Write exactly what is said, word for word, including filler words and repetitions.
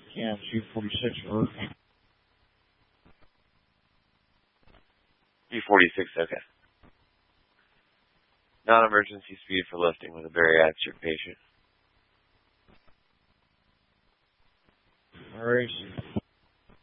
Cam two forty-six for two forty-six, okay. Non-emergency speed for lifting with a bariatric patient. All right.